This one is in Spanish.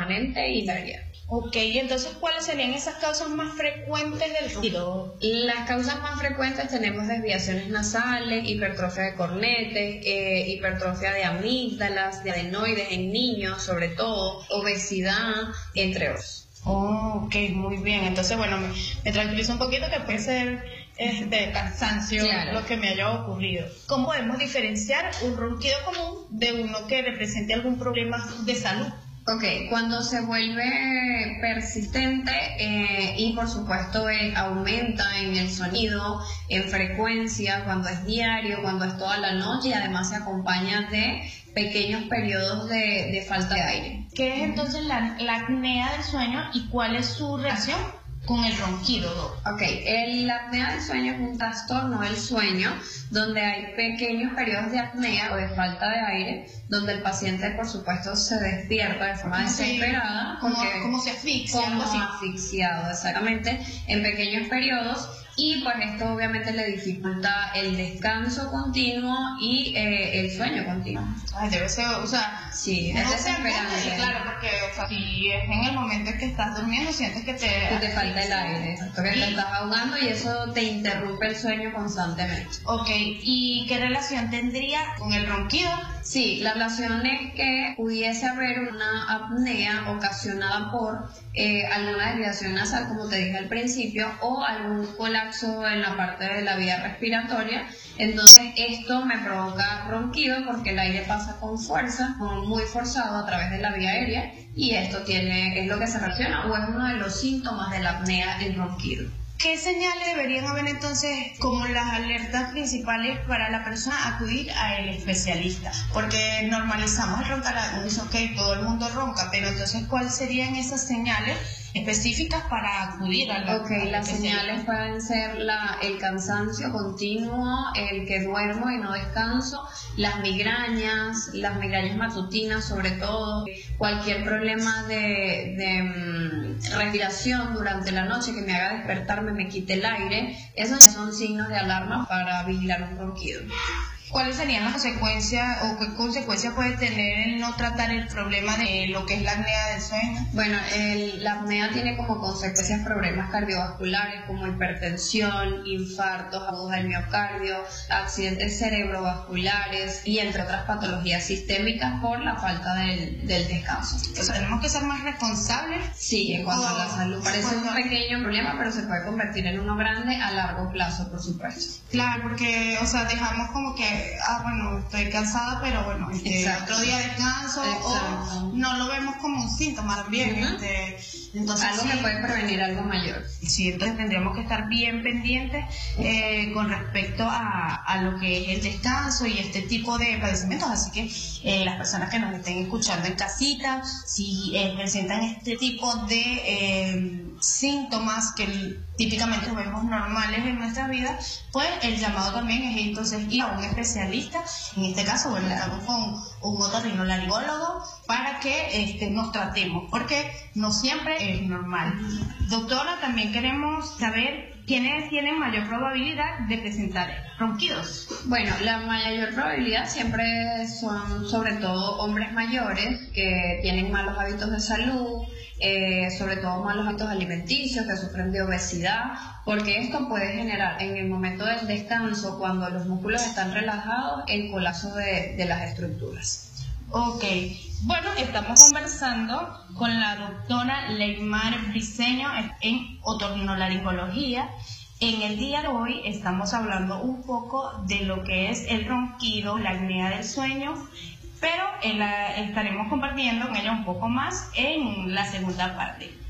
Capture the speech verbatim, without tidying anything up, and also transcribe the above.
permanente y diaria. Ok, entonces, ¿cuáles serían esas causas más frecuentes del ronquido? Las causas más frecuentes tenemos desviaciones nasales, hipertrofia de cornetes, eh, hipertrofia de amígdalas, de adenoides en niños, sobre todo, obesidad, entre otros. Oh, ok, muy bien. Entonces, bueno, me, me tranquiliza un poquito que puede ser este cansancio, claro, lo que me haya ocurrido. ¿Cómo podemos diferenciar un ronquido común de uno que represente algún problema de salud? Ok, cuando se vuelve persistente eh, y por supuesto eh, aumenta en el sonido, en frecuencia, cuando es diario, cuando es toda la noche y además se acompaña de pequeños periodos de, de falta de aire. ¿Qué es entonces la, la apnea del sueño y cuál es su relación con el ronquido, Doc? Ok, el, la apnea del sueño es un trastorno del sueño donde hay pequeños periodos de apnea o de falta de aire, donde el paciente, por supuesto, se despierta de forma desesperada. Como, como se asfixia, como algo así. asfixiado, exactamente, en pequeños periodos. Y pues esto obviamente le dificulta el descanso continuo y eh, el sueño continuo. Ay, debe ser, o sea, sí, no es desesperante. Sí, claro, porque o sea, si es en el momento en que estás durmiendo, sientes que te... Que te falta el aire, exacto, que y... te estás ahogando y eso te interrumpe el sueño constantemente. Ok, ¿y qué relación tendría con el ronquido? Sí, la relación es que pudiese haber una apnea ocasionada por eh, alguna desviación nasal, como te dije al principio, o algún colapso en la parte de la vía respiratoria. Entonces esto me provoca ronquido porque el aire pasa con fuerza, muy forzado a través de la vía aérea, y esto tiene, es lo que se relaciona o es uno de los síntomas de la apnea, el ronquido. ¿Qué señales deberían haber entonces como las alertas principales para la persona acudir al especialista? Porque normalizamos el roncar, dice, ok, todo el mundo ronca, pero entonces, ¿cuáles serían esas señales específicas para acudir a la Ok, las señales pueden ser la, el cansancio continuo, el que duermo y no descanso, las migrañas, las migrañas matutinas sobre todo, cualquier problema de, de um, respiración durante la noche que me haga despertarme, me quite el aire, esos son signos de alarma para vigilar un ronquido. ¿Cuáles serían las consecuencias o qué consecuencias puede tener el no tratar el problema de lo que es la apnea del sueño? Bueno, el, la apnea tiene como consecuencias problemas cardiovasculares como hipertensión, infartos agudos del miocardio, accidentes cerebrovasculares y entre otras patologías sistémicas por la falta del, del descanso. O sea, ¿tenemos que ser más responsables? Sí, en cuanto a la salud. Parece un pequeño problema, pero se puede convertir en uno grande a largo plazo, por supuesto. Claro, porque, o sea, dejamos como que ah, bueno, estoy cansada, pero bueno, este, otro día descanso. Exacto. O no lo vemos como un síntoma también. Uh-huh. este, entonces, algo sí, que puede prevenir algo mayor. Sí, entonces tendríamos que estar bien pendientes eh, con respecto a, a lo que es el descanso y este tipo de padecimientos. Así que eh, las personas que nos estén escuchando en casita, si eh, presentan este tipo de eh, síntomas que típicamente vemos normales en nuestra vida, pues el llamado también es entonces ir a un especialista, en este caso, bueno, estamos con un otorrinolaringólogo para que este, nos tratemos, porque no siempre es normal. Doctora, también queremos saber quiénes tienen mayor probabilidad de presentar ronquidos. Bueno, la mayor probabilidad siempre son sobre todo hombres mayores que tienen malos hábitos de salud, eh, sobre todo malos hábitos alimenticios, que sufren de obesidad, porque esto puede generar en el momento del descanso, cuando los músculos están relajados, el colapso de, de las estructuras. Ok, bueno, estamos conversando con la doctora Leymar Briceño en otorrinolaringología. En el día de hoy estamos hablando un poco de lo que es el ronquido, la apnea del sueño, pero la, estaremos compartiendo con ella un poco más en la segunda parte.